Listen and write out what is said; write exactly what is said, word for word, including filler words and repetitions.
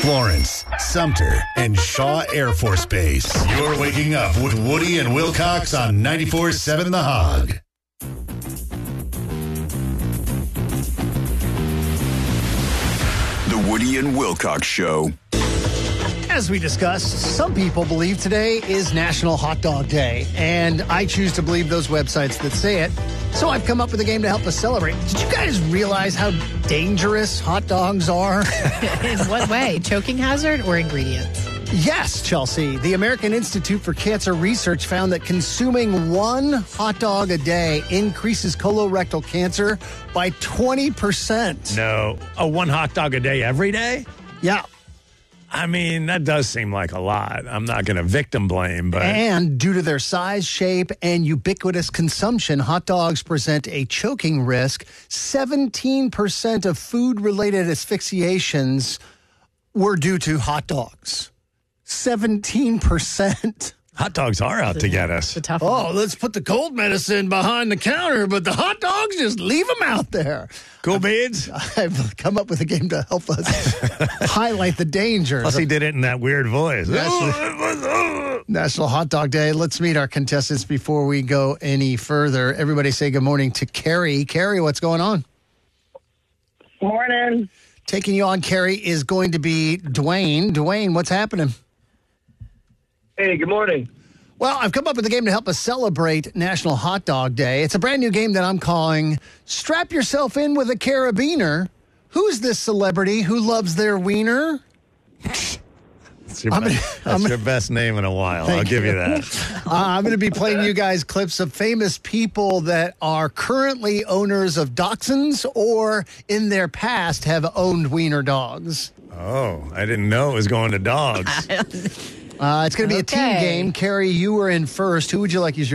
Florence, Sumter, and Shaw Air Force Base. You're waking up with Woody and Wilcox on ninety-four point seven The Hog. The Woody and Wilcox Show. As we discussed, some people believe today is National Hot Dog Day, and I choose to believe those websites that say it. So I've come up with a game to help us celebrate. Did you guys realize how dangerous hot dogs are? In what way? Choking hazard or ingredients? Yes, Chelsea. The American Institute for Cancer Research found that consuming one hot dog a day increases colorectal cancer by twenty percent. No. Oh, one hot dog a day every day? Yeah. I mean, that does seem like a lot. I'm not going to victim blame, but... And due to their size, shape, and ubiquitous consumption, hot dogs present a choking risk. seventeen percent of food-related asphyxiations were due to hot dogs. seventeen percent. Hot dogs are out to get us. It's a tough one. Oh, let's put the cold medicine behind the counter, but the hot dogs, just leave them out there. Cool beans? I've come up with a game to help us highlight the dangers. Plus, he did it in that weird voice. National, National Hot Dog Day. Let's meet our contestants before we go any further. Everybody say good morning to Carrie. Carrie, what's going on? Morning. Taking you on, Carrie, is going to be Dwayne. Dwayne, what's happening? Hey, good morning. Well, I've come up with a game to help us celebrate National Hot Dog Day. It's a brand new game that I'm calling Strap Yourself In with a Carabiner. Who's this celebrity who loves their wiener? That's your, I'm best, gonna- that's I'm your best name in a while. I'll Thank give you you. that. Uh, I'm going to be playing you guys clips of famous people that are currently owners of dachshunds or in their past have owned wiener dogs. Oh, I didn't know it was going to dogs. Uh, it's going to be a team Okay. game. Carrie, you were in first. Who would you like as your